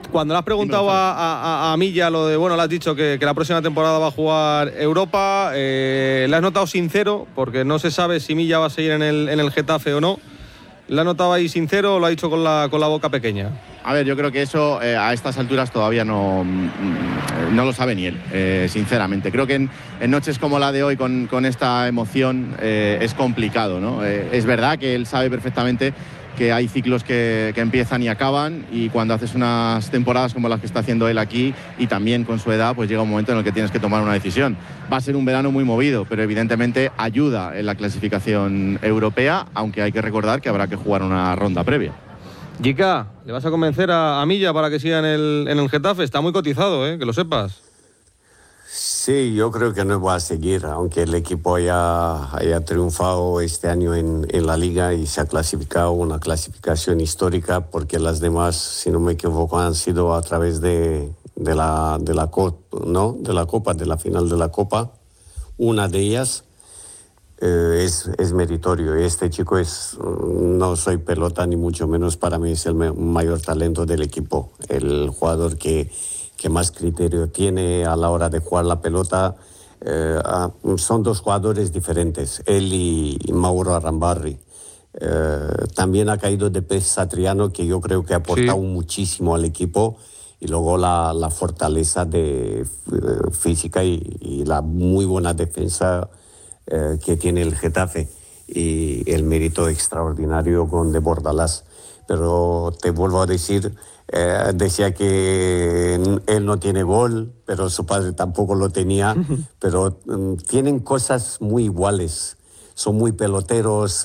Cuando le has preguntado a Milla lo de, bueno, le has dicho que la próxima temporada va a jugar Europa, le has notado sincero, porque no se sabe si Milla va a seguir en el Getafe o no. ¿Le has notado ahí sincero o lo ha dicho con la boca pequeña? A ver, yo creo que eso a estas alturas todavía no lo sabe ni él, sinceramente. Creo que en noches como la de hoy, con esta emoción, es complicado, ¿no? Es verdad que él sabe perfectamente que hay ciclos que empiezan y acaban, y cuando haces unas temporadas como las que está haciendo él aquí, y también con su edad, pues llega un momento en el que tienes que tomar una decisión. Va a ser un verano muy movido, pero evidentemente ayuda en la clasificación europea, aunque hay que recordar que habrá que jugar una ronda previa. Jica, ¿le vas a convencer a Milla para que siga en el Getafe? Está muy cotizado, que lo sepas. Sí, yo creo que no va a seguir, aunque el equipo haya triunfado este año en la Liga y se ha clasificado una clasificación histórica, porque las demás, si no me equivoco, han sido a través de la Copa, de la final de la Copa. Una de ellas es meritorio. Este chico no soy pelota ni mucho menos, para mí es el mayor talento del equipo, el jugador que más criterio tiene a la hora de jugar la pelota. Son dos jugadores diferentes, él y Mauro Arambarri. También ha caído de Pez Satriano, que yo creo que ha aportado muchísimo al equipo, y luego la fortaleza física y la muy buena defensa que tiene el Getafe, y el mérito extraordinario con de Bordalás. Pero te vuelvo a decir, decía que él no tiene gol, pero su padre tampoco lo tenía, pero tienen cosas muy iguales, son muy peloteros,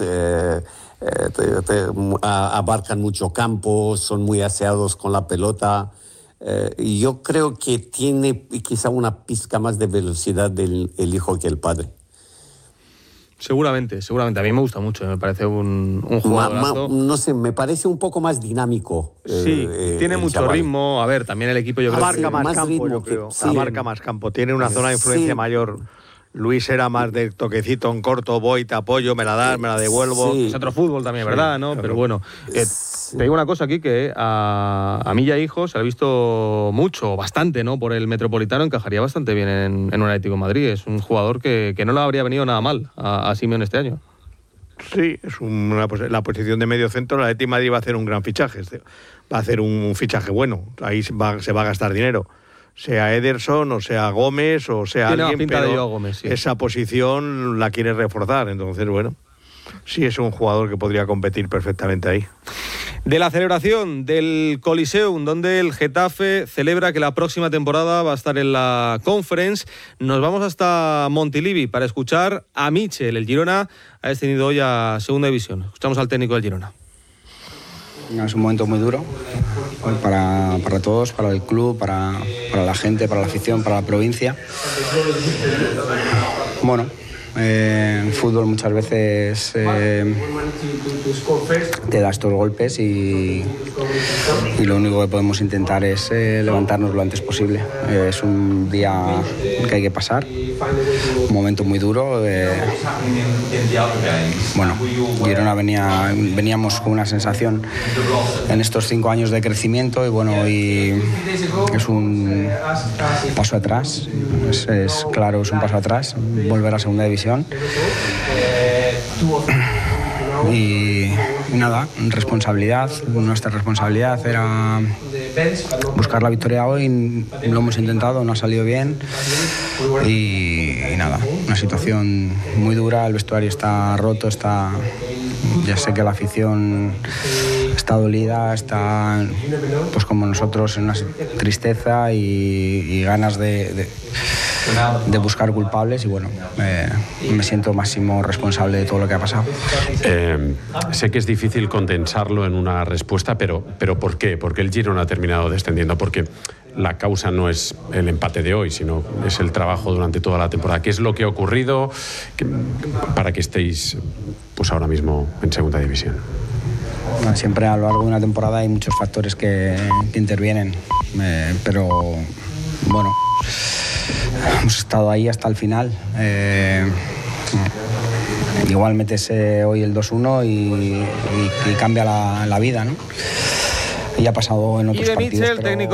abarcan mucho campo, son muy aseados con la pelota, y yo creo que tiene quizá una pizca más de velocidad el hijo que el padre. Seguramente. A mí me gusta mucho, me parece un jugadorazo. No sé, me parece un poco más dinámico. Sí, tiene mucho chaval. ritmo. A ver, también el equipo yo creo que... Abarca más campo, ritmo, yo creo. sí. Abarca más campo. Tiene una zona de influencia mayor. Luis era más de toquecito en corto, voy, te apoyo, me la das, me la devuelvo. Sí. Es otro fútbol también, ¿verdad? ¿No? Claro. Pero bueno, te digo una cosa aquí, que a Milla Hijo se le ha visto mucho, bastante, ¿no? Por el Metropolitano encajaría bastante bien en un Atlético de Madrid. Es un jugador que no le habría venido nada mal a Simeone este año. Sí, es la posición de medio centro. El Atlético de Madrid va a hacer un gran fichaje. Va a hacer un fichaje bueno. Ahí se va a gastar dinero. Sea Ederson, o sea Gómez, o sea tiene alguien, pinta pero de Gómez, sí. Esa posición la quiere reforzar. Entonces, bueno, sí es un jugador que podría competir perfectamente ahí. De la celebración del Coliseum, donde el Getafe celebra que la próxima temporada va a estar en la Conference, nos vamos hasta Montilivi para escuchar a Michel. El Girona ha descendido hoy a Segunda División. Escuchamos al técnico del Girona. Es un momento muy duro para todos, para el club, para la gente, para la afición, para la provincia. Bueno, en fútbol muchas veces te das estos golpes y lo único que podemos intentar es levantarnos lo antes posible. Es un día que hay que pasar, un momento muy duro. Bueno, Girona veníamos con una sensación en estos 5 años de crecimiento, y bueno, y es un paso atrás, es claro, es un paso atrás, volver a Segunda División. Y nada, responsabilidad. Nuestra responsabilidad era buscar la victoria hoy. Lo hemos intentado, no ha salido bien. Y nada, una situación muy dura. El vestuario está roto, ya sé que la afición está dolida, está pues como nosotros en una tristeza y ganas de buscar culpables, y bueno, me siento máximo responsable de todo lo que ha pasado. Sé que es difícil condensarlo en una respuesta, pero ¿por qué? ¿Por qué el Girona ha terminado descendiendo? Porque la causa no es el empate de hoy, sino es el trabajo durante toda la temporada. ¿Qué es lo que ha ocurrido para que estéis pues ahora mismo en Segunda División? Bueno, siempre a lo largo de una temporada hay muchos factores que intervienen, pero bueno, hemos estado ahí hasta el final. Igual metes hoy el 2-1 y cambia la vida, ¿no? Y ha pasado en otros partidos. Pero...